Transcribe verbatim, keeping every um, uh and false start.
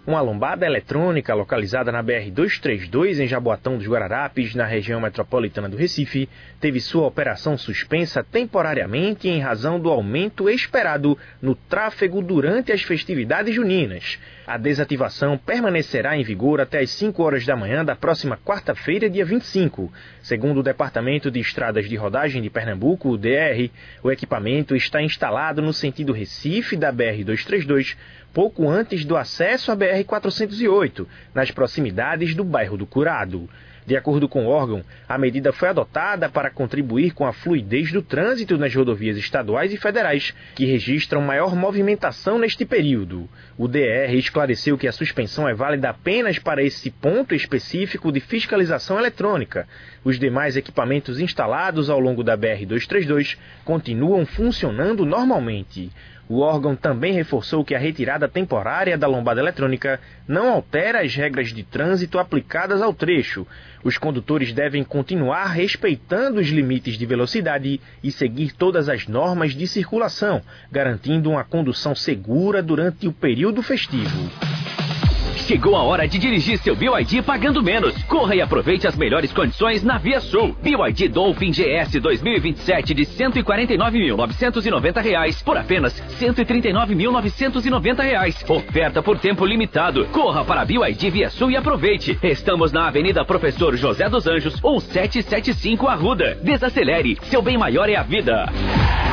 Uma lombada eletrônica localizada na B R duzentos e trinta e dois, em Jaboatão dos Guararapes, na região metropolitana do Recife, teve sua operação suspensa temporariamente em razão do aumento esperado no tráfego durante as festividades juninas. A desativação permanecerá em vigor até às cinco horas da manhã da próxima quarta-feira, dia vinte e cinco. Segundo o Departamento de Estradas de Rodagem de Pernambuco, o D R, o equipamento está instalado no sentido Recife da B R duzentos e trinta e dois, pouco antes do acesso à B R quatrocentos e oito, nas proximidades do bairro do Curado. De acordo com o órgão, a medida foi adotada para contribuir com a fluidez do trânsito nas rodovias estaduais e federais, que registram maior movimentação neste período. O D R esclareceu que a suspensão é válida apenas para esse ponto específico de fiscalização eletrônica. Os demais equipamentos instalados ao longo da B R duzentos e trinta e dois continuam funcionando normalmente. O órgão também reforçou que a retirada temporária da lombada eletrônica não altera as regras de trânsito aplicadas ao trecho. Os condutores devem continuar respeitando os limites de velocidade e seguir todas as normas de circulação, garantindo uma condução segura durante o período festivo. Chegou a hora de dirigir seu B Y D pagando menos. Corra e aproveite as melhores condições na Via Sul. B Y D Dolphin G S dois mil e vinte e sete de cento e quarenta e nove mil novecentos e noventa reais por apenas cento e trinta e nove mil novecentos e noventa reais. Oferta por tempo limitado. Corra para a B Y D Via Sul e aproveite. Estamos na Avenida Professor José dos Anjos ou setecentos e setenta e cinco Arruda. Desacelere. Seu bem maior é a vida.